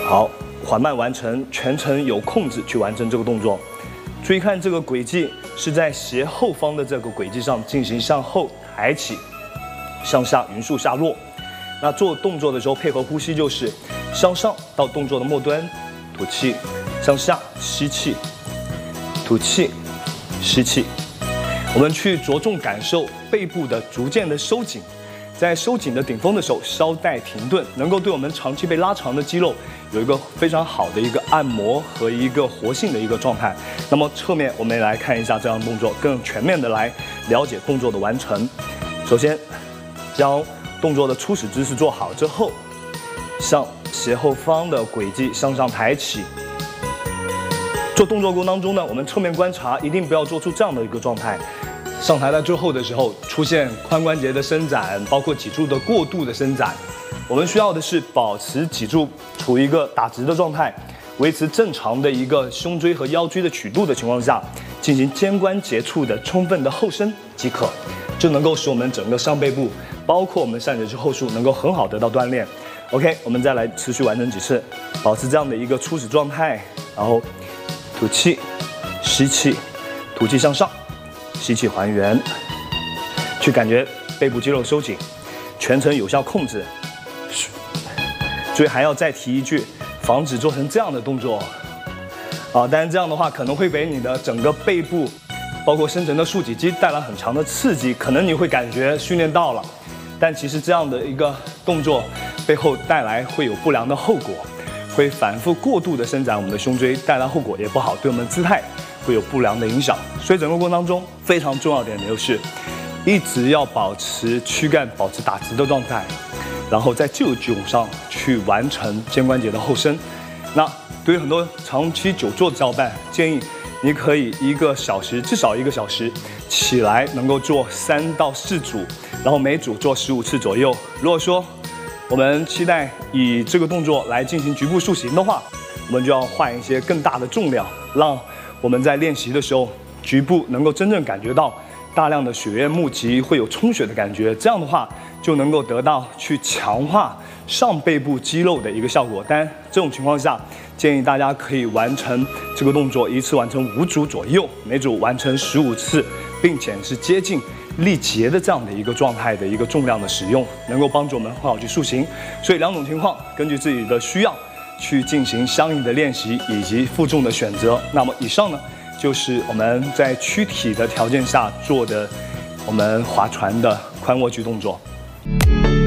好，缓慢完成，全程有控制去完成这个动作。注意看这个轨迹是在斜后方的这个轨迹上进行向后抬起，向下匀速下落。那做动作的时候配合呼吸就是向上到动作的末端，吐气，向下吸气，吐气，吸气。我们去着重感受背部的逐渐的收紧。在收紧的顶峰的时候，稍带停顿，能够对我们长期被拉长的肌肉有一个非常好的一个按摩和一个活性的一个状态。那么侧面我们来看一下这样的动作，更全面的来了解动作的完成。首先，将动作的初始姿势做好之后，向斜后方的轨迹向上抬起。做动作过程当中呢，我们侧面观察，一定不要做出这样的一个状态。上抬到最后的时候，出现髋关节的伸展，包括脊柱的过度的伸展。我们需要的是保持脊柱处于一个打直的状态，维持正常的一个胸椎和腰椎的曲度的情况下，进行肩关节处的充分的后伸即可，就能够使我们整个上背部，包括我们上截肢后束能够很好得到锻炼。OK， 我们再来持续完成几次，保持这样的一个初始状态，然后吐气，吸气，吐气向上。吸气还原，去感觉背部肌肉收紧，全程有效控制。所以还要再提一句，防止做成这样的动作。当然这样的话可能会给你的整个背部，包括深层的竖脊肌带来很强的刺激，可能你会感觉训练到了，但其实这样的一个动作背后带来会有不良的后果，会反复过度的伸展我们的胸椎，带来后果也不好，对我们姿态会有不良的影响。所以整个过程当中非常重要的一点就是一直要保持躯干保持打直的状态，然后在这个基础上去完成肩关节的后伸。那对于很多长期久坐的小伙伴，建议你可以1个小时，至少1个小时起来能够做3到4组，然后每组做15次左右。如果说我们期待以这个动作来进行局部塑形的话，我们就要换一些更大的重量，让我们在练习的时候局部能够真正感觉到大量的血液募集，会有充血的感觉，这样的话就能够得到去强化上背部肌肉的一个效果。当然这种情况下建议大家可以完成这个动作一次完成5组左右，每组完成15次，并且是接近力竭的这样的一个状态的一个重量的使用，能够帮助我们很好去塑形。所以2种情况根据自己的需要去进行相应的练习以及负重的选择。那么以上呢就是我们在躯体的条件下做的我们划船的髋握举动作。